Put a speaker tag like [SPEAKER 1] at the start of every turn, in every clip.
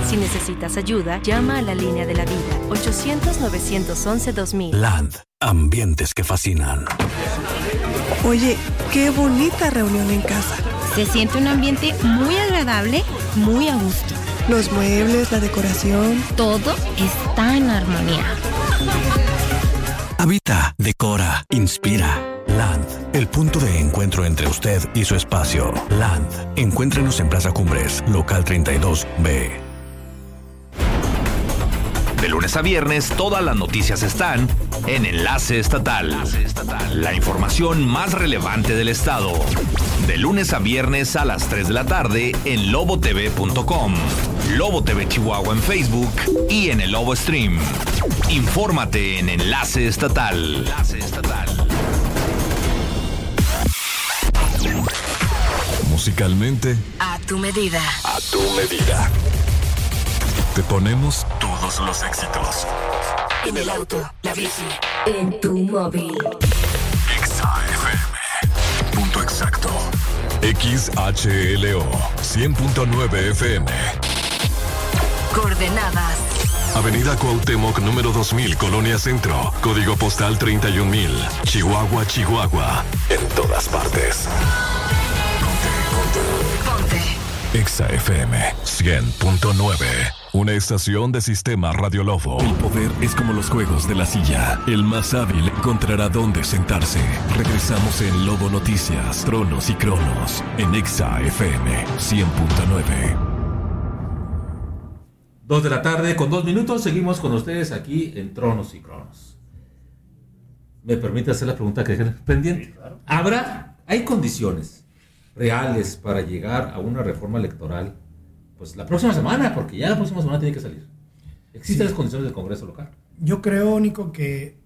[SPEAKER 1] Si necesitas ayuda, llama a la línea de la vida, 800-911-2000.
[SPEAKER 2] Land, ambientes que fascinan.
[SPEAKER 3] Oye, qué bonita reunión en casa.
[SPEAKER 4] Se siente un ambiente muy agradable, muy a gusto.
[SPEAKER 3] Los muebles, la decoración.
[SPEAKER 4] Todo está en armonía.
[SPEAKER 2] Habita, decora, inspira. Land, el punto de encuentro entre usted y su espacio. Land, encuéntrenos en Plaza Cumbres, local 32B.
[SPEAKER 5] De lunes a viernes, todas las noticias están en Enlace Estatal. La información más relevante del estado. De lunes a viernes a las 3 de la tarde en lobotv.com, Lobo TV Chihuahua en Facebook y en el Lobo Stream. Infórmate en Enlace Estatal.
[SPEAKER 2] Musicalmente,
[SPEAKER 1] A tu medida.
[SPEAKER 2] a tu medida. Te ponemos todos los éxitos.
[SPEAKER 1] En el auto, la bici, en tu móvil.
[SPEAKER 2] XAFM. Punto exacto. XHLO 100.9 FM.
[SPEAKER 1] Coordenadas.
[SPEAKER 2] Avenida Cuauhtémoc, número 2000, Colonia Centro. Código postal 31000. Chihuahua, Chihuahua. En todas partes.
[SPEAKER 1] Ponte.
[SPEAKER 2] XAFM 100.9. Una estación de Sistema Radio Lobo. El poder es como los juegos de la silla. El más hábil encontrará dónde sentarse. Regresamos en Lobo Noticias, Tronos y Cronos. En XAFM 100.9.
[SPEAKER 6] 2 de la tarde con 2 minutos. Seguimos con ustedes aquí en Tronos y Cronos. ¿Me permite hacer la pregunta que dejé pendiente? Sí, claro. ¿Hay condiciones reales para llegar a una reforma electoral? Pues la próxima semana, porque ya la próxima semana tiene que salir. ¿Existen las condiciones del Congreso local?
[SPEAKER 7] Yo creo, Nico, que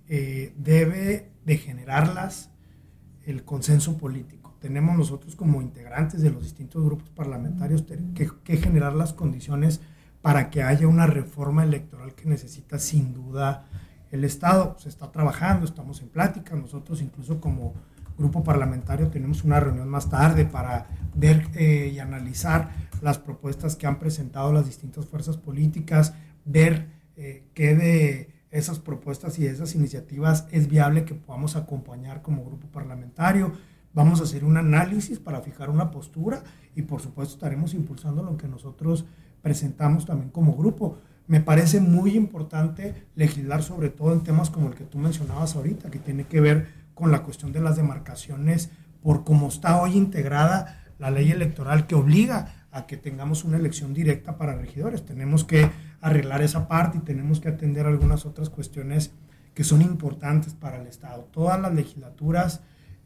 [SPEAKER 7] debe de generarlas el consenso político. Tenemos nosotros como integrantes de los distintos grupos parlamentarios que generar las condiciones para que haya una reforma electoral que necesita sin duda el Estado. Se está trabajando, estamos en plática. Nosotros incluso como grupo parlamentario tenemos una reunión más tarde para ver y analizar las propuestas que han presentado las distintas fuerzas políticas, ver qué de esas propuestas y de esas iniciativas es viable que podamos acompañar como grupo parlamentario. Vamos a hacer un análisis para fijar una postura y por supuesto estaremos impulsando lo que nosotros presentamos también como grupo. Me parece muy importante legislar sobre todo en temas como el que tú mencionabas ahorita, que tiene que ver con la cuestión de las demarcaciones por cómo está hoy integrada la ley electoral que obliga a que tengamos una elección directa para regidores. Tenemos que arreglar esa parte y tenemos que atender algunas otras cuestiones que son importantes para el Estado. Todas las legislaturas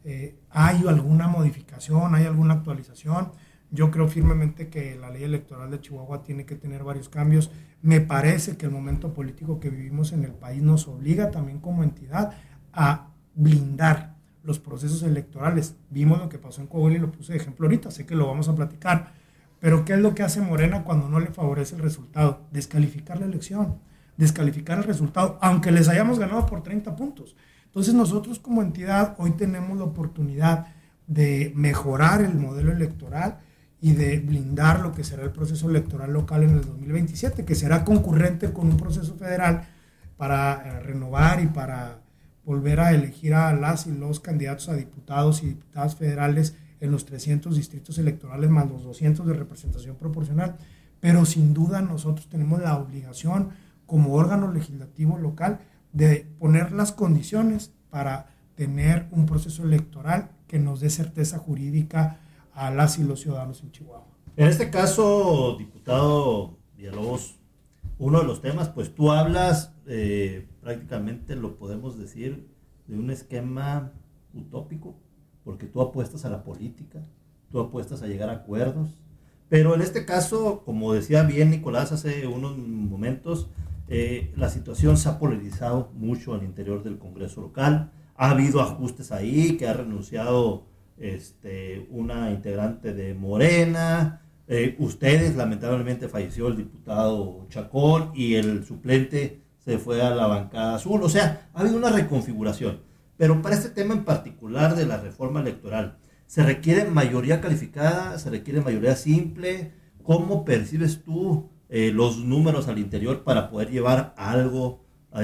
[SPEAKER 7] hay alguna modificación, hay alguna actualización. Yo creo firmemente que la ley electoral de Chihuahua tiene que tener varios cambios. Me parece que el momento político que vivimos en el país nos obliga también como entidad a blindar los procesos electorales. Vimos lo que pasó en Coahuila y lo puse de ejemplo ahorita, sé que lo vamos a platicar, pero ¿qué es lo que hace Morena cuando no le favorece el resultado? Descalificar la elección, descalificar el resultado, aunque les hayamos ganado por 30 puntos. Entonces nosotros como entidad hoy tenemos la oportunidad de mejorar el modelo electoral y de blindar lo que será el proceso electoral local en el 2027, que será concurrente con un proceso federal para renovar y para volver a elegir a las y los candidatos a diputados y diputadas federales en los 300 distritos electorales más los 200 de representación proporcional. Pero sin duda nosotros tenemos la obligación como órgano legislativo local de poner las condiciones para tener un proceso electoral que nos dé certeza jurídica a las y los ciudadanos en Chihuahua.
[SPEAKER 8] En este caso, diputado Villalobos, uno de los temas, pues tú hablas, prácticamente lo podemos decir, de un esquema utópico, porque tú apuestas a la política, tú apuestas a llegar a acuerdos, pero en este caso, como decía bien Nicolás hace unos momentos, la situación se ha polarizado mucho al interior del Congreso local, ha habido ajustes ahí, que ha renunciado una integrante de Morena, ustedes, lamentablemente falleció el diputado Chacón y el suplente se fue a la bancada azul, o sea, ha habido una reconfiguración, pero para este tema en particular de la reforma electoral, ¿se requiere mayoría calificada? ¿Se requiere mayoría simple? ¿Cómo percibes tú los números al interior para poder llevar algo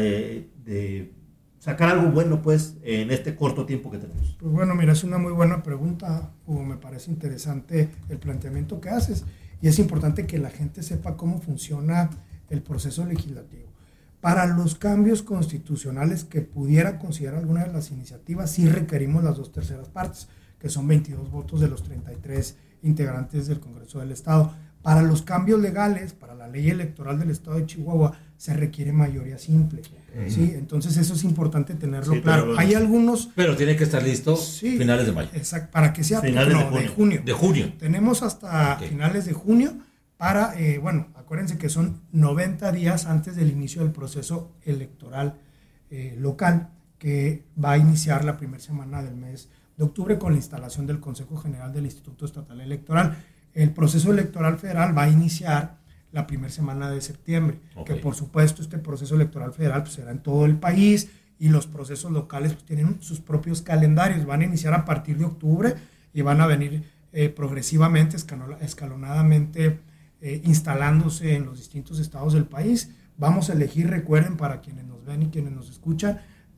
[SPEAKER 8] sacar algo bueno, pues, en este corto tiempo que tenemos?
[SPEAKER 7] Pues bueno, mira, es una muy buena pregunta, Hugo. Me parece interesante el planteamiento que haces y es importante que la gente sepa cómo funciona el proceso legislativo. Para los cambios constitucionales que pudiera considerar alguna de las iniciativas, sí requerimos las 2/3 partes, que son 22 votos de los 33 integrantes del Congreso del Estado. Para los cambios legales, para la ley electoral del Estado de Chihuahua, se requiere mayoría simple. ¿Sí? Entonces eso es importante tenerlo claro. Hay algunos...
[SPEAKER 6] Pero tiene que estar listo finales de mayo.
[SPEAKER 7] Exacto, para que sea
[SPEAKER 6] de junio. De junio.
[SPEAKER 7] Tenemos hasta finales de junio para, acuérdense que son 90 días antes del inicio del proceso electoral local, que va a iniciar la primera semana del mes de octubre con la instalación del Consejo General del Instituto Estatal Electoral. El proceso electoral federal va a iniciar la primera semana de septiembre, que por supuesto este proceso electoral federal pues, será en todo el país y los procesos locales pues, tienen sus propios calendarios, van a iniciar a partir de octubre y van a venir progresivamente, escalonadamente instalándose en los distintos estados del país. Vamos a elegir, recuerden, para quienes nos ven y quienes nos escuchan,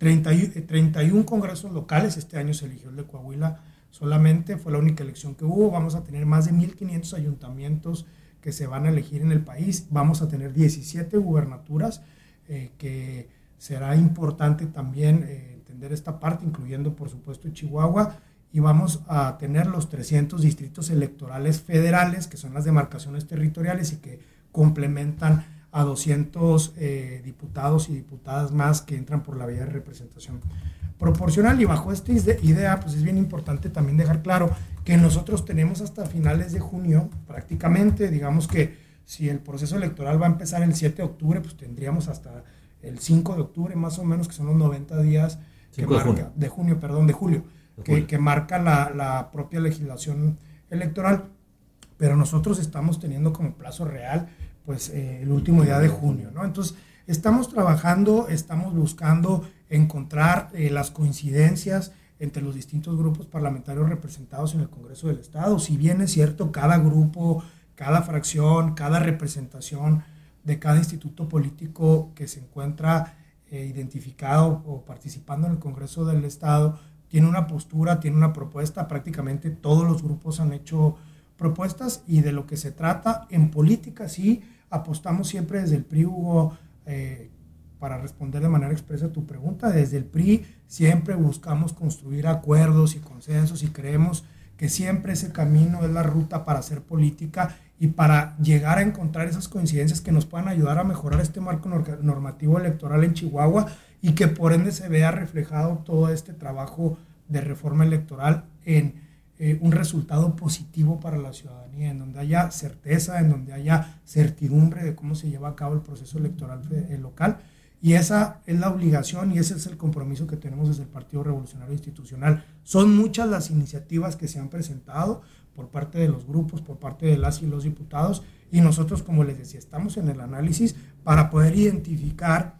[SPEAKER 7] 31 congresos locales. Este año se eligió el de Coahuila solamente, fue la única elección que hubo. Vamos a tener más de 1,500 ayuntamientos que se van a elegir en el país. Vamos a tener 17 gubernaturas, que será importante también entender esta parte, incluyendo por supuesto Chihuahua, y vamos a tener los 300 distritos electorales federales, que son las demarcaciones territoriales y que complementan a 200 diputados y diputadas más que entran por la vía de representación proporcional. Y bajo esta idea, pues es bien importante también dejar claro que nosotros tenemos hasta finales de junio, prácticamente, digamos que si el proceso electoral va a empezar el 7 de octubre, pues tendríamos hasta el 5 de octubre, más o menos, que son los 90 días de julio, que marca la propia legislación electoral, pero nosotros estamos teniendo como plazo real, pues, el último día de junio, ¿no? Entonces, estamos trabajando, estamos buscando encontrar las coincidencias entre los distintos grupos parlamentarios representados en el Congreso del Estado. Si bien es cierto, cada grupo, cada fracción, cada representación de cada instituto político que se encuentra identificado o participando en el Congreso del Estado tiene una postura, tiene una propuesta. Prácticamente todos los grupos han hecho propuestas, y de lo que se trata en política, sí, apostamos siempre desde el PRI, Hugo, para responder de manera expresa a tu pregunta, desde el PRI siempre buscamos construir acuerdos y consensos, y creemos que siempre ese camino es la ruta para hacer política y para llegar a encontrar esas coincidencias que nos puedan ayudar a mejorar este marco normativo electoral en Chihuahua, y que por ende se vea reflejado todo este trabajo de reforma electoral en un resultado positivo para la ciudadanía, en donde haya certeza, en donde haya certidumbre de cómo se lleva a cabo el proceso electoral local. Y esa es la obligación y ese es el compromiso que tenemos desde el Partido Revolucionario Institucional. Son muchas las iniciativas que se han presentado por parte de los grupos, por parte de las y los diputados, y nosotros, como les decía, estamos en el análisis para poder identificar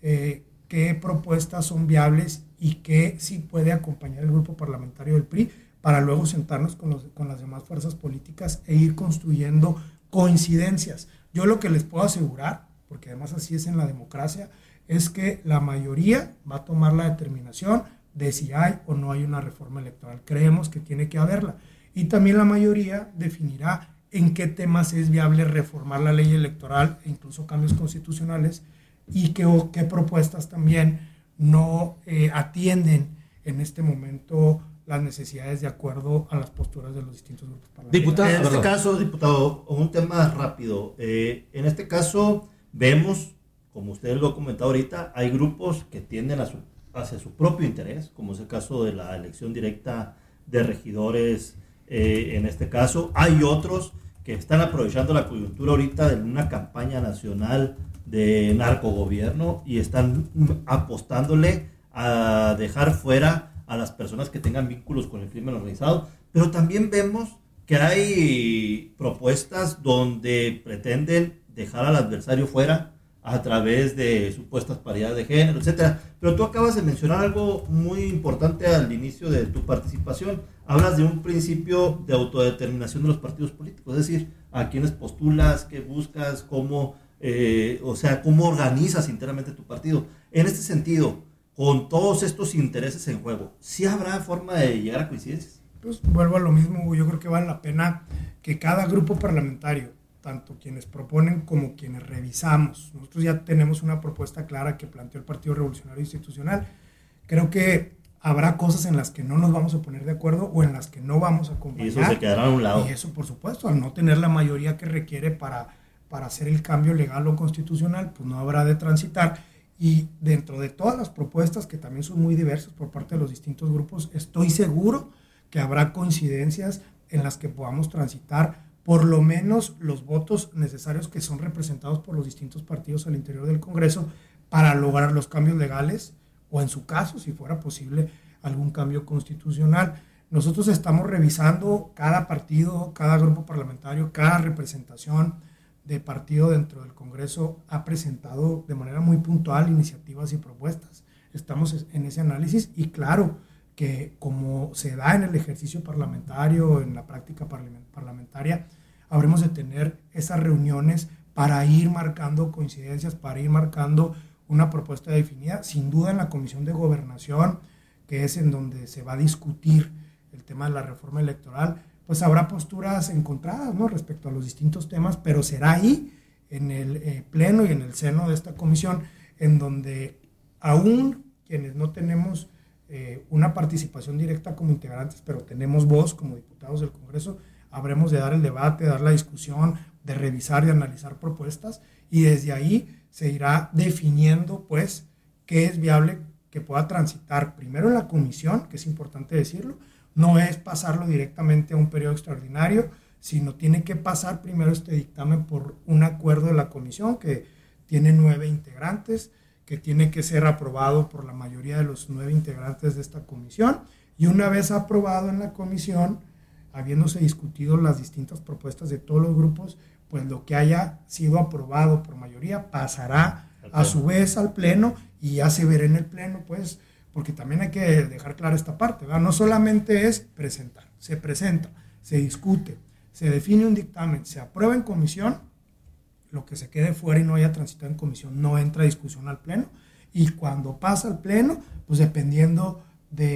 [SPEAKER 7] qué propuestas son viables y qué sí puede acompañar el grupo parlamentario del PRI, para luego sentarnos con las demás fuerzas políticas e ir construyendo coincidencias. Yo lo que les puedo asegurar, porque además así es en la democracia, es que la mayoría va a tomar la determinación de si hay o no hay una reforma electoral. Creemos que tiene que haberla. Y también la mayoría definirá en qué temas es viable reformar la ley electoral e incluso cambios constitucionales, y qué propuestas también no atienden en este momento las necesidades de acuerdo a las posturas de los distintos grupos parlamentarios.
[SPEAKER 8] En este caso, diputado, un tema rápido. En este caso, vemos, como usted lo ha comentado ahorita, hay grupos que tienden hacia su propio interés, como es el caso de la elección directa de regidores. En este caso, hay otros que están aprovechando la coyuntura ahorita de una campaña nacional de narcogobierno y están apostándole a dejar fuera a las personas que tengan vínculos con el crimen organizado. Pero también vemos que hay propuestas donde pretenden dejar al adversario fuera a través de supuestas paridades de género, etcétera. Pero tú acabas de mencionar algo muy importante al inicio de tu participación. Hablas de un principio de autodeterminación de los partidos políticos, es decir, a quiénes postulas, qué buscas, cómo organizas internamente tu partido. En este sentido, con todos estos intereses en juego, ¿sí habrá forma de llegar a coincidencias?
[SPEAKER 7] Pues vuelvo a lo mismo, yo creo que vale la pena que cada grupo parlamentario, tanto quienes proponen como quienes revisamos, nosotros ya tenemos una propuesta clara que planteó el Partido Revolucionario Institucional. Creo que habrá cosas en las que no nos vamos a poner de acuerdo o en las que no vamos a acompañar.
[SPEAKER 8] Y eso se quedará a un lado.
[SPEAKER 7] Y eso, por supuesto, al no tener la mayoría que requiere para hacer el cambio legal o constitucional, pues no habrá de transitar. Y dentro de todas las propuestas, que también son muy diversas por parte de los distintos grupos, estoy seguro que habrá coincidencias en las que podamos transitar por lo menos los votos necesarios que son representados por los distintos partidos al interior del Congreso para lograr los cambios legales o, en su caso, si fuera posible, algún cambio constitucional. Nosotros estamos revisando cada partido, cada grupo parlamentario, cada representación de partido dentro del Congreso ha presentado de manera muy puntual iniciativas y propuestas. Estamos en ese análisis y claro que como se da en el ejercicio parlamentario, en la práctica parlamentaria, habremos de tener esas reuniones para ir marcando coincidencias, para ir marcando una propuesta definida, sin duda en la Comisión de Gobernación, que es en donde se va a discutir el tema de la reforma electoral, pues habrá posturas encontradas, ¿no?, respecto a los distintos temas, pero será ahí, en el pleno y en el seno de esta comisión, en donde aún quienes no tenemos una participación directa como integrantes, pero tenemos voz como diputados del Congreso, habremos de dar el debate, dar la discusión, de revisar y analizar propuestas, y desde ahí se irá definiendo, pues, qué es viable que pueda transitar primero en la comisión, que es importante decirlo, no es pasarlo directamente a un periodo extraordinario, sino tiene que pasar primero este dictamen por un acuerdo de la comisión que tiene 9 integrantes, que tiene que ser aprobado por la mayoría de los 9 integrantes de esta comisión, y una vez aprobado en la comisión, habiéndose discutido las distintas propuestas de todos los grupos, pues lo que haya sido aprobado por mayoría pasará a su vez al pleno y ya se verá en el pleno, pues, porque también hay que dejar clara esta parte, ¿verdad? No solamente es presentar, se presenta, se discute, se define un dictamen, se aprueba en comisión, lo que se quede fuera y no haya transitado en comisión no entra a discusión al pleno, y cuando pasa al pleno, pues dependiendo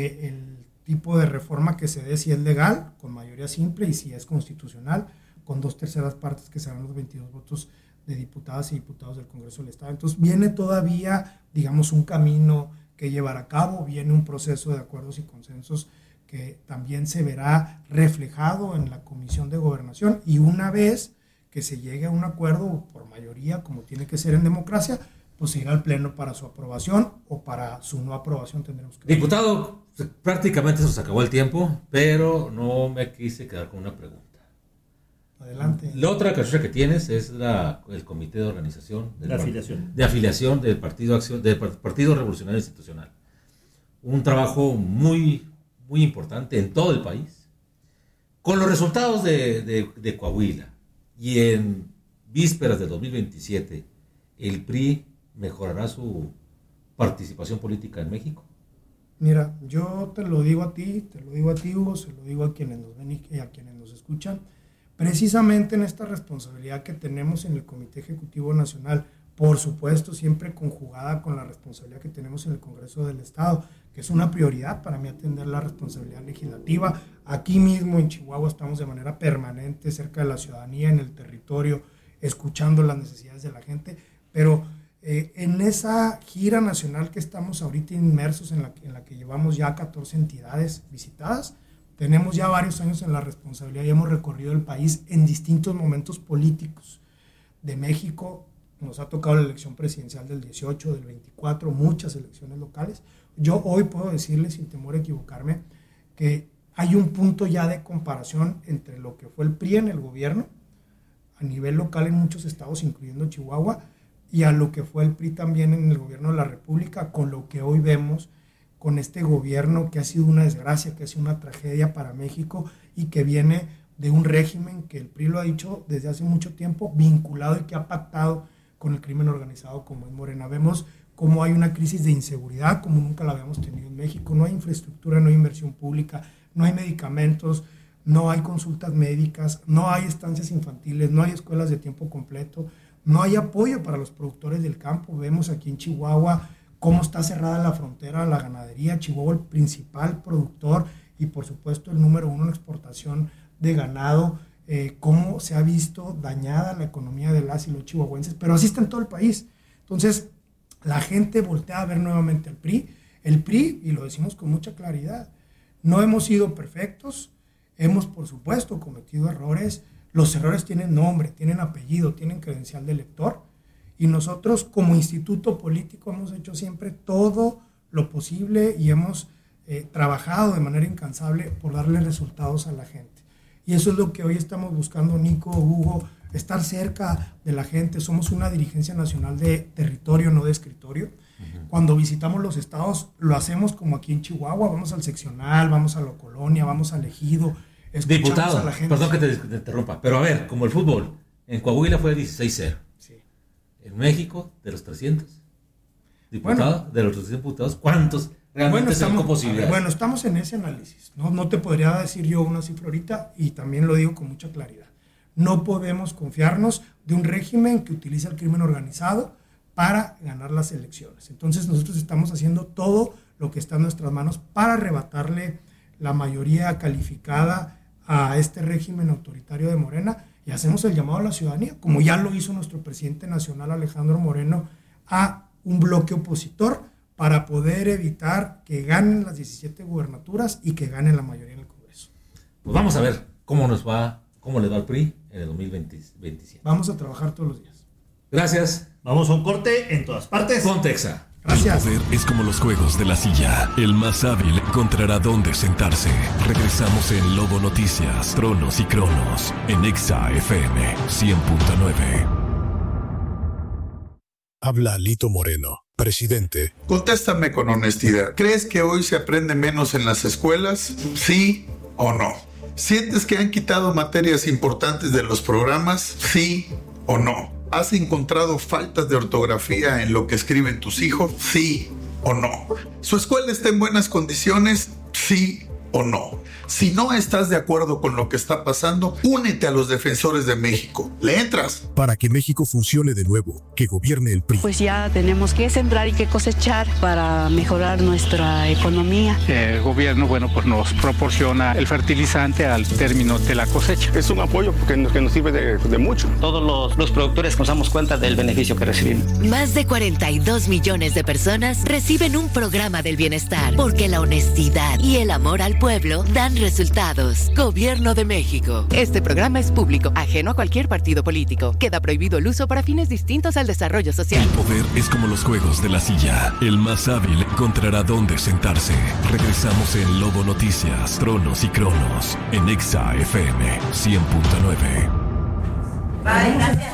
[SPEAKER 7] del tipo de reforma que se dé, si es legal, con mayoría simple, y si es constitucional, con 2/3 partes, que serán los 22 votos de diputadas y diputados del Congreso del Estado. Entonces viene todavía, digamos, un camino que llevar a cabo, viene un proceso de acuerdos y consensos que también se verá reflejado en la Comisión de Gobernación, y una vez que se llegue a un acuerdo por mayoría, como tiene que ser en democracia, pues se irá al pleno para su aprobación o para su no aprobación. Tendremos que...
[SPEAKER 6] Diputado, prácticamente se nos acabó el tiempo, pero no me quise quedar con una pregunta.
[SPEAKER 7] Adelante.
[SPEAKER 6] La otra carrera que tienes es el comité de organización de afiliación del Partido Revolucionario Institucional. Un trabajo muy, muy importante en todo el país. Con los resultados de Coahuila y en vísperas de 2027, ¿el PRI mejorará su participación política en México?
[SPEAKER 7] Mira, yo te lo digo a ti, Hugo, se lo digo a quienes nos ven y a quienes nos escuchan. Precisamente en esta responsabilidad que tenemos en el Comité Ejecutivo Nacional, por supuesto siempre conjugada con la responsabilidad que tenemos en el Congreso del Estado, que es una prioridad para mí atender la responsabilidad legislativa. Aquí mismo en Chihuahua estamos de manera permanente cerca de la ciudadanía, en el territorio, escuchando las necesidades de la gente, pero en esa gira nacional que estamos ahorita inmersos, en la que llevamos ya 14 entidades visitadas, tenemos ya varios años en la responsabilidad y hemos recorrido el país en distintos momentos políticos de México. Nos ha tocado la elección presidencial del 18, del 24, muchas elecciones locales. Yo hoy puedo decirles, sin temor a equivocarme, que hay un punto ya de comparación entre lo que fue el PRI en el gobierno, a nivel local en muchos estados, incluyendo Chihuahua, y a lo que fue el PRI también en el gobierno de la República, con lo que hoy vemos con este gobierno que ha sido una desgracia, que ha sido una tragedia para México y que viene de un régimen que el PRI lo ha dicho desde hace mucho tiempo, vinculado y que ha pactado con el crimen organizado como es Morena. Vemos cómo hay una crisis de inseguridad como nunca la habíamos tenido en México, no hay infraestructura, no hay inversión pública, no hay medicamentos, no hay consultas médicas, no hay estancias infantiles, no hay escuelas de tiempo completo, no hay apoyo para los productores del campo. Vemos aquí en Chihuahua cómo está cerrada la frontera a la ganadería. Chihuahua, el principal productor y por supuesto el número 1 en exportación de ganado, cómo se ha visto dañada la economía de las y los chihuahuenses, pero así está en todo el país. Entonces, la gente voltea a ver nuevamente al PRI. El PRI, y lo decimos con mucha claridad, no hemos sido perfectos, hemos por supuesto cometido errores. Los errores tienen nombre, tienen apellido, tienen credencial de elector, y nosotros como instituto político hemos hecho siempre todo lo posible y hemos trabajado de manera incansable por darle resultados a la gente. Y eso es lo que hoy estamos buscando, Nico, Hugo, estar cerca de la gente. Somos una dirigencia nacional de territorio, no de escritorio. Cuando visitamos los estados, lo hacemos como aquí en Chihuahua, vamos al seccional, vamos a la colonia, vamos al ejido, escuchamos
[SPEAKER 6] Diputado,
[SPEAKER 7] a la gente.
[SPEAKER 6] perdón que te interrumpa, pero a ver, como el fútbol, en Coahuila fue 16-0.
[SPEAKER 7] Sí.
[SPEAKER 6] En México, de los 300 diputados, de los 300 diputados, ¿cuántos realmente posibilidades?
[SPEAKER 7] Bueno, estamos en ese análisis. No te podría decir yo una cifra ahorita, y también lo digo con mucha claridad. No podemos confiarnos de un régimen que utiliza el crimen organizado para ganar las elecciones. Entonces nosotros estamos haciendo todo lo que está en nuestras manos para arrebatarle la mayoría calificada a este régimen autoritario de Morena, y hacemos el llamado a la ciudadanía, como ya lo hizo nuestro presidente nacional Alejandro Moreno, a un bloque opositor para poder evitar que ganen las 17 gubernaturas y que ganen la mayoría en el Congreso.
[SPEAKER 6] Pues vamos a ver cómo nos va, cómo le va al PRI en el 2027.
[SPEAKER 7] Vamos a trabajar todos los días.
[SPEAKER 6] Gracias.
[SPEAKER 8] Vamos a un corte en todas partes.
[SPEAKER 6] Contexa.
[SPEAKER 7] Gracias.
[SPEAKER 2] El poder es como los juegos de la silla. El más hábil encontrará dónde sentarse. Regresamos en Lobo Noticias, Tronos y Cronos, en Exa FM 100.9.
[SPEAKER 9] Habla Lito Moreno, presidente.
[SPEAKER 10] Contéstame con honestidad. ¿Crees que hoy se aprende menos en las escuelas? ¿Sí o no? ¿Sientes que han quitado materias importantes de los programas? ¿Sí o no? ¿Has encontrado faltas de ortografía en lo que escriben tus hijos? ¿Sí o no? ¿Su escuela está en buenas condiciones? ¿Sí o no? Si no estás de acuerdo con lo que está pasando, únete a los defensores de México. ¿Le entras?
[SPEAKER 9] Para que México funcione de nuevo, que gobierne el PRI.
[SPEAKER 11] Pues ya tenemos que sembrar y que cosechar para mejorar nuestra economía.
[SPEAKER 12] El gobierno, pues nos proporciona el fertilizante al término de la cosecha.
[SPEAKER 13] Es un apoyo que nos sirve de mucho.
[SPEAKER 14] Todos los productores nos damos cuenta del beneficio que recibimos.
[SPEAKER 1] Más de 42 millones de personas reciben un programa del bienestar, porque la honestidad y el amor al pueblo dan resultados. Gobierno de México.
[SPEAKER 15] Este programa es público, ajeno a cualquier partido político. Queda prohibido el uso para fines distintos al desarrollo social.
[SPEAKER 2] El poder es como los juegos de la silla. El más hábil encontrará dónde sentarse. Regresamos en Lobo Noticias, Tronos y Cronos, en Exa FM 100.9.
[SPEAKER 8] Bye, gracias.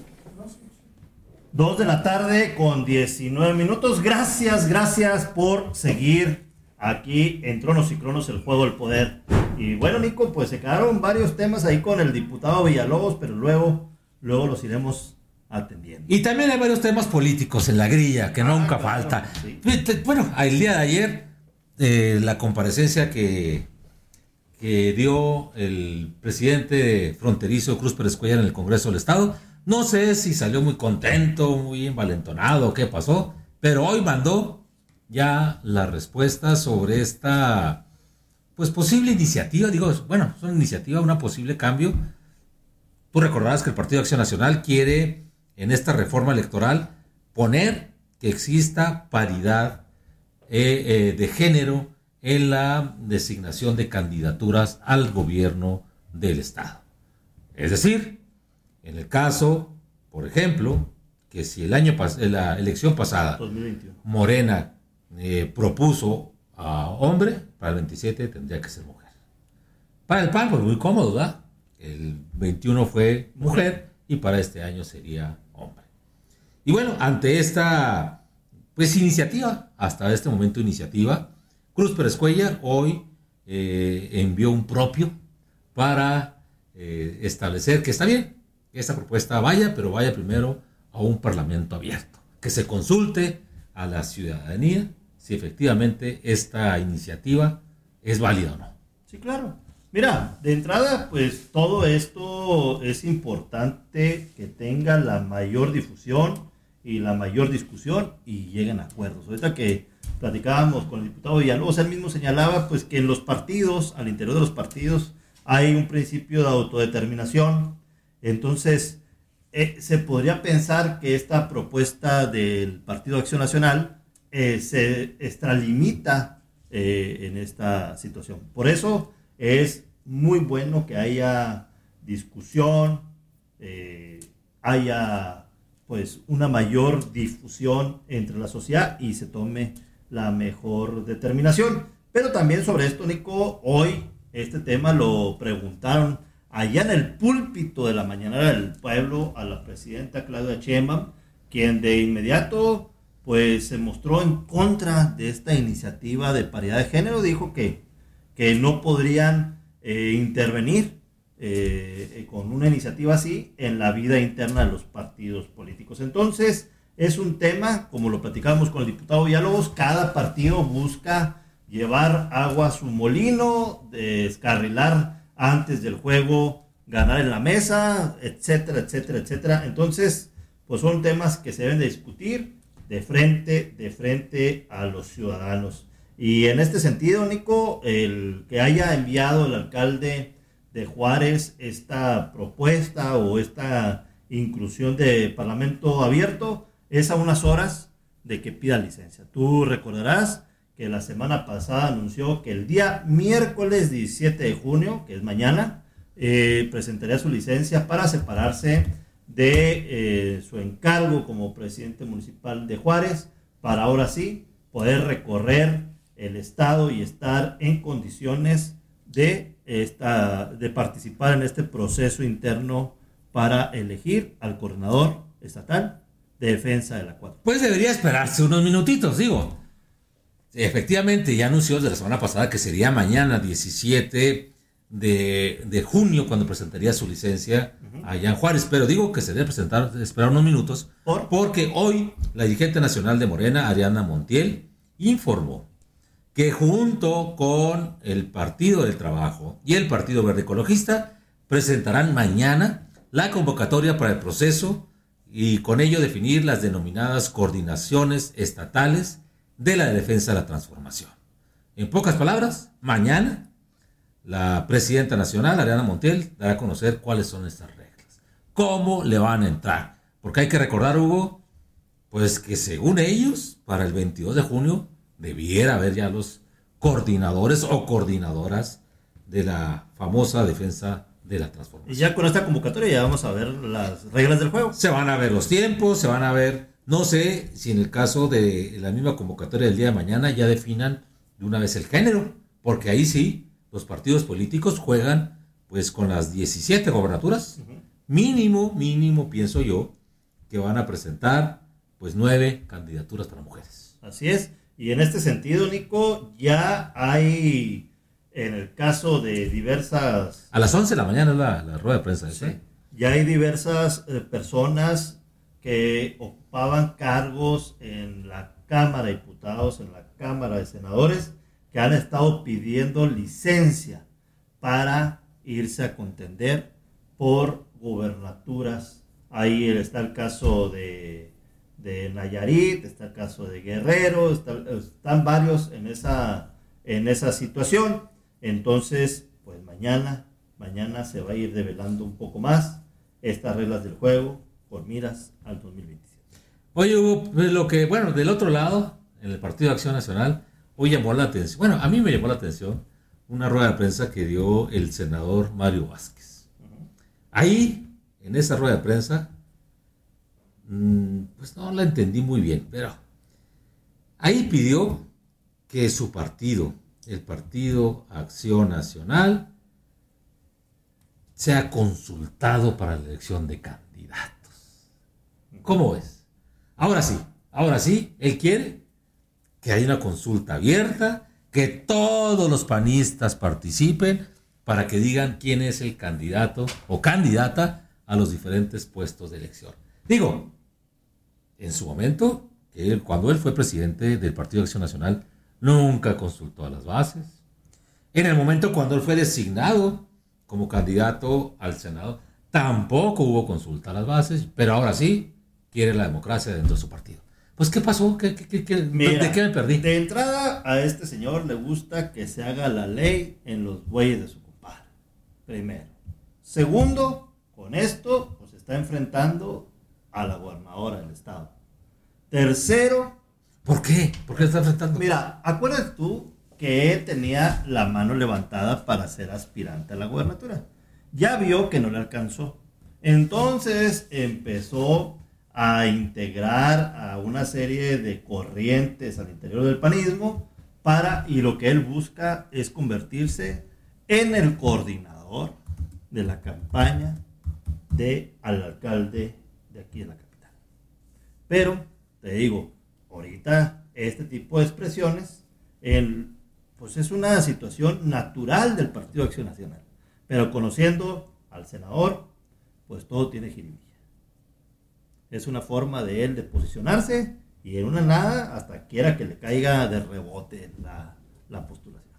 [SPEAKER 8] 2 de la tarde con 19 minutos. Gracias por seguir aquí en Tronos y Cronos, el juego del poder. Y bueno, Nico, pues se quedaron varios temas ahí con el diputado Villalobos, pero luego los iremos atendiendo.
[SPEAKER 6] Y también hay varios temas políticos en la grilla, que nunca falta. Sí. Bueno, el día de ayer, la comparecencia que dio el presidente fronterizo Cruz Pérez Cuellar en el Congreso del Estado, no sé si salió muy contento, muy envalentonado, qué pasó, pero hoy mandó ya la respuesta sobre esta pues posible iniciativa. Digo, bueno, es una iniciativa, una posible cambio. Tú recordarás que el Partido de Acción Nacional quiere en esta reforma electoral poner que exista paridad de género en la designación de candidaturas al gobierno del Estado. Es decir, en el caso, por ejemplo, que si la elección pasada 2021. Morena propuso a hombre, para el 27 tendría que ser mujer. Para el PAN, pues muy cómodo, ¿verdad? El 21 fue mujer y para este año sería hombre. Y bueno, ante esta pues iniciativa, hasta este momento iniciativa, Cruz Pérez Cuellar hoy envió un propio para establecer que está bien que esta propuesta vaya, pero vaya primero a un parlamento abierto, que se consulte a la ciudadanía si efectivamente esta iniciativa es válida o no.
[SPEAKER 8] Sí, claro. Mira, de entrada, pues todo esto es importante que tenga la mayor difusión y la mayor discusión y lleguen a acuerdos. Ahorita que platicábamos con el diputado Villalobos, él mismo señalaba pues que en los partidos, al interior de los partidos, hay un principio de autodeterminación. Entonces, se podría pensar que esta propuesta del Partido Acción Nacional se extralimita en esta situación. Por eso es muy bueno que haya discusión, haya pues una mayor difusión entre la sociedad y se tome la mejor determinación. Pero también sobre esto, Nico, hoy este tema lo preguntaron allá en el púlpito de la Mañanera del Pueblo a la presidenta Claudia Sheinbaum, quien de inmediato pues se mostró en contra de esta iniciativa de paridad de género. Dijo que no podrían intervenir con una iniciativa así en la vida interna de los partidos políticos. Entonces es un tema, como lo platicábamos con el diputado Villalobos, cada partido busca llevar agua a su molino, descarrilar antes del juego, ganar en la mesa, etcétera, etcétera, etcétera. Entonces, pues son temas que se deben de discutir de frente a los ciudadanos. Y en este sentido, Nico, el que haya enviado el alcalde de Juárez esta propuesta o esta inclusión de parlamento abierto es a unas horas de que pida licencia. Tú recordarás que la semana pasada anunció que el día miércoles 17 de junio, que es mañana, presentaría su licencia para separarse de su encargo como presidente municipal de Juárez, para ahora sí poder recorrer el estado y estar en condiciones de participar en este proceso interno para elegir al coordinador estatal de defensa de la 4.
[SPEAKER 6] Pues debería esperarse unos minutitos, digo. Efectivamente, ya anunció desde la semana pasada que sería mañana 17 de junio cuando presentaría su licencia allá en Juárez, pero digo que se debe esperar unos minutos porque hoy la dirigente nacional de Morena, Ariadna Montiel, informó que junto con el Partido del Trabajo y el Partido Verde Ecologista presentarán mañana la convocatoria para el proceso y con ello definir las denominadas coordinaciones estatales de la defensa de la transformación. En pocas palabras, mañana la presidenta nacional, Ariadna Montiel, dará a conocer cuáles son estas reglas, cómo le van a entrar, porque hay que recordar, Hugo, pues que según ellos, para el 22 de junio debiera haber ya los coordinadores o coordinadoras de la famosa defensa de la transformación.
[SPEAKER 8] Y ya con esta convocatoria ya vamos a ver las reglas del juego.
[SPEAKER 6] Se van a ver los tiempos, se van a ver, no sé si en el caso de la misma convocatoria del día de mañana ya definan de una vez el género, porque ahí sí los partidos políticos juegan pues con las 17 gobernaturas, mínimo, pienso yo, que van a presentar pues 9 candidaturas para mujeres.
[SPEAKER 8] Así es, y en este sentido, Nico, ya hay, en el caso de diversas...
[SPEAKER 6] A las 11 de la mañana es la rueda de prensa.
[SPEAKER 8] Sí, ya hay diversas personas que ocupaban cargos en la Cámara de Diputados, en la Cámara de Senadores, que han estado pidiendo licencia para irse a contender por gubernaturas. Ahí está el caso de Nayarit, está el caso de Guerrero, están varios en esa situación. Entonces, pues mañana se va a ir develando un poco más estas reglas del juego por miras al 2027.
[SPEAKER 6] Oye, Hugo, del otro lado, en el Partido de Acción Nacional, hoy llamó la atención, a mí me llamó la atención una rueda de prensa que dio el senador Mario Vázquez. Ahí, en esa rueda de prensa, pues no la entendí muy bien, pero ahí pidió que su partido, el Partido Acción Nacional, sea consultado para la elección de candidatos. ¿Cómo ves? Ahora sí, él quiere que haya una consulta abierta, que todos los panistas participen para que digan quién es el candidato o candidata a los diferentes puestos de elección. Digo, en su momento, cuando él fue presidente del Partido de Acción Nacional, nunca consultó a las bases, En el momento cuando él fue designado como candidato al Senado, tampoco hubo consulta a las bases, pero ahora sí quiere la democracia dentro de su partido. Pues, ¿qué pasó?
[SPEAKER 8] Mira,
[SPEAKER 6] ¿De qué me perdí?
[SPEAKER 8] De entrada, a este señor le gusta que se haga la ley en los bueyes de su compadre. Primero. Segundo, con esto pues está enfrentando a la gobernadora del estado. Tercero.
[SPEAKER 6] ¿Por qué? ¿Por qué está enfrentando?
[SPEAKER 8] Mira, acuérdate tú que él tenía la mano levantada para ser aspirante a la gobernatura. Ya vio que no le alcanzó. Entonces empezó a integrar a una serie de corrientes al interior del panismo y lo que él busca es convertirse en el coordinador de la campaña al alcalde de aquí de la capital. Pero, te digo, ahorita este tipo de expresiones pues es una situación natural del Partido Acción Nacional. Pero conociendo al senador, pues todo tiene jiribilla. Es una forma de él de posicionarse y en una nada hasta quiera que le caiga de rebote la postulación.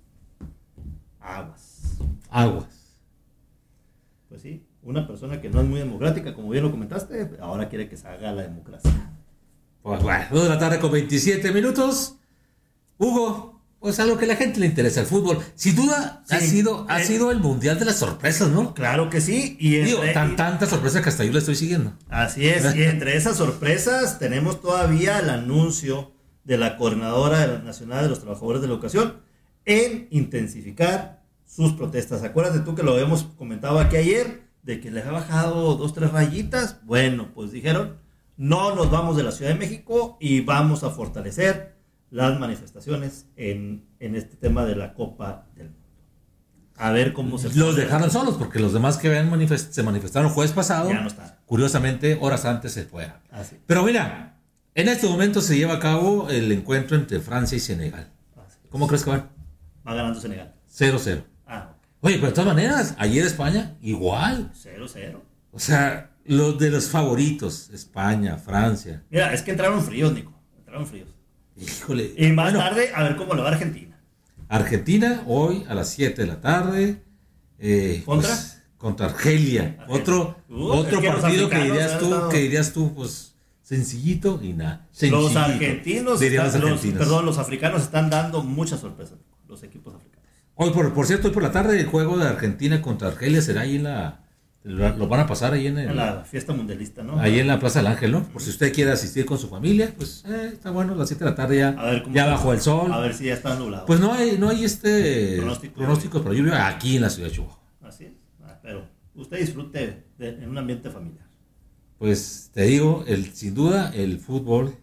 [SPEAKER 8] Aguas. Pues sí, una persona que no es muy democrática, como bien lo comentaste, ahora quiere que se haga la democracia.
[SPEAKER 6] Pues bueno, 2 de la tarde con 27 minutos. Hugo, pues a lo que a la gente le interesa el fútbol. Sin duda sí, ha sido el mundial de las sorpresas, ¿no?
[SPEAKER 8] Claro que sí.
[SPEAKER 6] Tantas sorpresas que hasta yo le estoy siguiendo.
[SPEAKER 8] Así es, y entre esas sorpresas tenemos todavía el anuncio de la Coordinadora Nacional de los Trabajadores de la Educación en intensificar sus protestas. Acuérdate tú que lo habíamos comentado aquí ayer, de que les ha bajado 2-3 rayitas. Bueno, pues dijeron, no nos vamos de la Ciudad de México y vamos a fortalecer las manifestaciones en este tema de la Copa del Mundo. A ver cómo se...
[SPEAKER 6] Los dejaron solos porque los demás que se manifestaron jueves pasado,
[SPEAKER 8] ya no están.
[SPEAKER 6] Curiosamente, horas antes se fueron.
[SPEAKER 8] Así.
[SPEAKER 6] Pero mira, en este momento se lleva a cabo el encuentro entre Francia y Senegal. ¿Cómo crees que van?
[SPEAKER 8] Va ganando Senegal.
[SPEAKER 6] 0-0. Oye, pero de todas maneras, ayer España, igual.
[SPEAKER 8] 0-0.
[SPEAKER 6] O sea, los de los favoritos, España, Francia.
[SPEAKER 8] Mira, es que entraron fríos, Nico. Entraron fríos.
[SPEAKER 6] Híjole.
[SPEAKER 8] Y más tarde, a ver cómo le va a Argentina.
[SPEAKER 6] Argentina, hoy a las 7 de la tarde.
[SPEAKER 8] ¿Contra?
[SPEAKER 6] Pues, contra Argelia. Otro partido que dirías tú, pues, sencillito y nada.
[SPEAKER 8] Los argentinos, los africanos están dando muchas sorpresas, los equipos africanos.
[SPEAKER 6] Hoy, por cierto, hoy por la tarde el juego de Argentina contra Argelia será ahí lo van a pasar ahí
[SPEAKER 8] en la fiesta mundialista, ¿no?
[SPEAKER 6] Ahí en la Plaza del Ángel, ¿no? Por si usted quiere asistir con su familia, pues está bueno, a las 7 de la tarde ya bajo el sol.
[SPEAKER 8] A ver si ya está nublado.
[SPEAKER 6] Pues no hay pronóstico para lluvia aquí en la ciudad de Chihuahua.
[SPEAKER 8] Así es, pero usted disfrute en un ambiente familiar.
[SPEAKER 6] Pues te digo, sin duda, el fútbol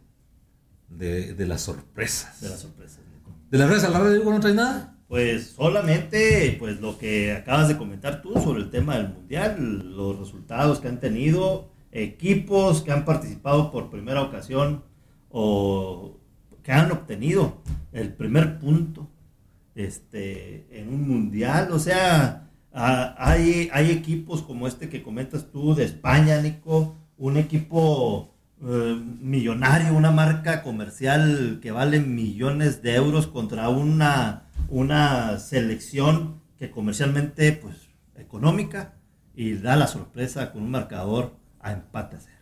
[SPEAKER 6] de las sorpresas.
[SPEAKER 8] De las sorpresas.
[SPEAKER 6] ¿De las redes a la radio no trae nada?
[SPEAKER 8] Pues solamente pues lo que acabas de comentar tú sobre el tema del mundial, los resultados que han tenido, equipos que han participado por primera ocasión o que han obtenido el primer punto en un mundial. O sea, hay equipos como este que comentas tú de España, Nico, un equipo millonario, una marca comercial que vale millones de euros contra una selección que comercialmente pues económica y da la sorpresa con un marcador a empate a 0.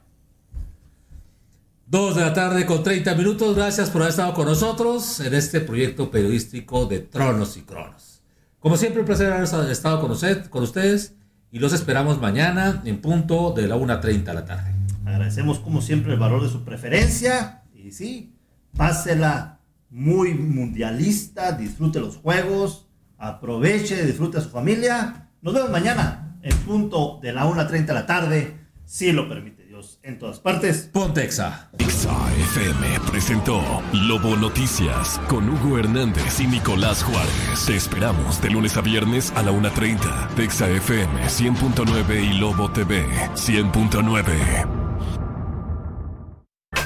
[SPEAKER 6] 2 de la tarde con 30 minutos. Gracias por haber estado con nosotros en este proyecto periodístico de Tronos y Cronos. Como siempre, un placer haber estado con ustedes y los esperamos mañana en punto de la 1:30 de la tarde.
[SPEAKER 8] Agradecemos como siempre el valor de su preferencia y sí, pásela muy mundialista, disfrute los juegos, aproveche, disfrute a su familia. Nos vemos mañana en punto de la 1:30 de la tarde, si lo permite Dios, en todas partes.
[SPEAKER 6] Pontexa.
[SPEAKER 2] Exa FM presentó Lobo Noticias con Hugo Hernández y Nicolás Juárez. Te esperamos de lunes a viernes a la 1:30. Exa FM 100.9 y Lobo TV 100.9.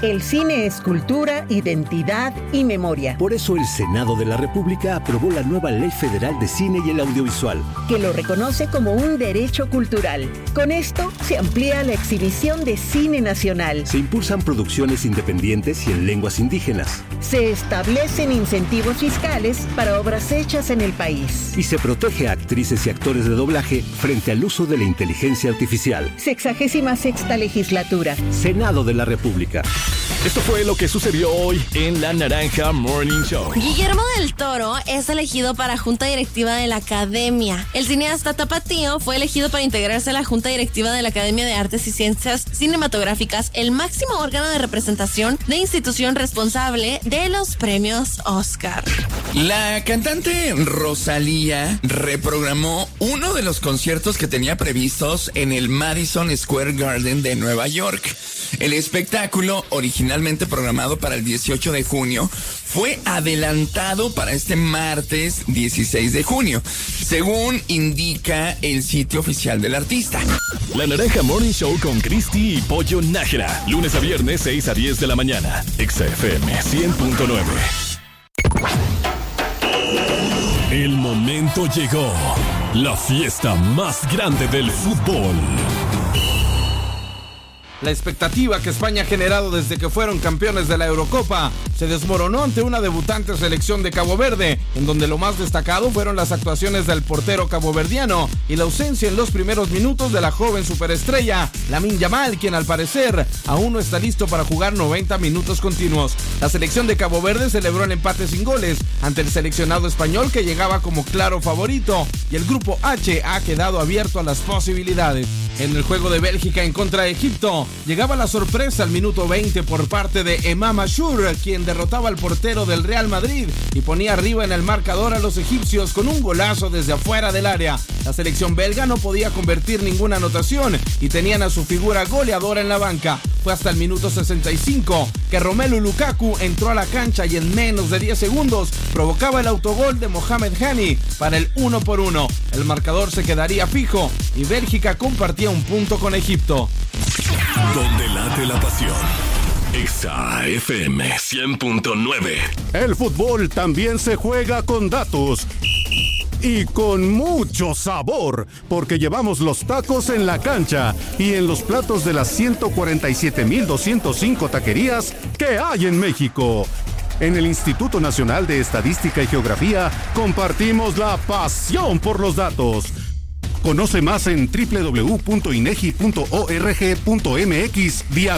[SPEAKER 16] El cine es cultura, identidad y memoria.
[SPEAKER 17] Por eso el Senado de la República aprobó la nueva Ley Federal de Cine y el Audiovisual,
[SPEAKER 16] que lo reconoce como un derecho cultural. Con esto se amplía la exhibición de cine nacional.
[SPEAKER 17] Se impulsan producciones independientes y en lenguas indígenas.
[SPEAKER 16] Se establecen incentivos fiscales para obras hechas en el país.
[SPEAKER 17] Y se protege a actrices y actores de doblaje frente al uso de la inteligencia artificial.
[SPEAKER 16] 66ª legislatura.
[SPEAKER 17] Senado de la República.
[SPEAKER 2] Esto fue lo que sucedió hoy en La Naranja Morning Show.
[SPEAKER 18] Guillermo del Toro es elegido para Junta Directiva de la Academia. El cineasta tapatío fue elegido para integrarse a la Junta Directiva de la Academia de Artes y Ciencias Cinematográficas, el máximo órgano de representación de institución responsable de los premios Oscar.
[SPEAKER 19] La cantante Rosalía reprogramó uno de los conciertos que tenía previstos en el Madison Square Garden de Nueva York. El espectáculo, originalmente programado para el 18 de junio, fue adelantado para este martes 16 de junio, según indica el sitio oficial del artista.
[SPEAKER 2] La Naranja Morning Show con Cristi y Pollo Nájera, lunes a viernes 6 a 10 de la mañana, XFM 100.9. El momento llegó, la fiesta más grande del fútbol.
[SPEAKER 20] La expectativa que España ha generado desde que fueron campeones de la Eurocopa se desmoronó ante una debutante selección de Cabo Verde, en donde lo más destacado fueron las actuaciones del portero caboverdiano y la ausencia en los primeros minutos de la joven superestrella Lamine Yamal, quien al parecer aún no está listo para jugar 90 minutos continuos. La selección de Cabo Verde celebró el empate sin goles ante el seleccionado español, que llegaba como claro favorito, y el grupo H ha quedado abierto a las posibilidades. En el juego de Bélgica en contra de Egipto, llegaba la sorpresa al minuto 20 por parte de Emam Ashur, quien derrotaba al portero del Real Madrid y ponía arriba en el marcador a los egipcios con un golazo desde afuera del área. La selección belga no podía convertir ninguna anotación y tenían a su figura goleadora en la banca. Fue hasta el minuto 65 que Romelu Lukaku entró a la cancha y en menos de 10 segundos provocaba el autogol de Mohamed Hani para el 1-1. El marcador se quedaría fijo y Bélgica compartía un punto con Egipto.
[SPEAKER 2] Donde late la pasión. XFM 100.9.
[SPEAKER 21] El fútbol también se juega con datos. Y con mucho sabor, porque llevamos los tacos en la cancha y en los platos de las 147,205 taquerías que hay en México. En el Instituto Nacional de Estadística y Geografía compartimos la pasión por los datos. Conoce más en www.inegi.org.mx.